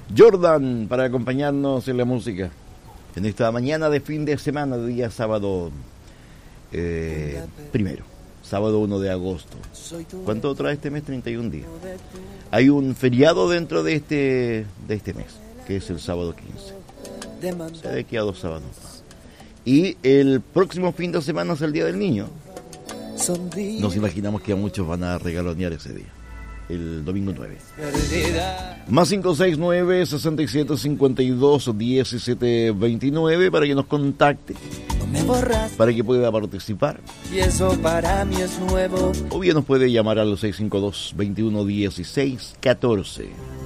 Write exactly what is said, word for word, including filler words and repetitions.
Jordan para acompañarnos en la música en esta mañana de fin de semana, de día sábado eh, primero, sábado uno de agosto. ¿Cuánto trae este mes? treinta y un días. Hay un feriado dentro de este de este mes, que es el sábado quince. O sea, de aquí a dos sábados más. Y el próximo fin de semana es el Día del Niño. Nos imaginamos que a muchos van a regalonear ese día, el domingo nueve. Más cinco seis nueve, seis siete cinco dos, uno siete dos nueve para que nos contacte, para que pueda participar. Y eso para mí es nuevo. O bien nos puede llamar al seis cinco dos, veintiuno dieciséis catorce.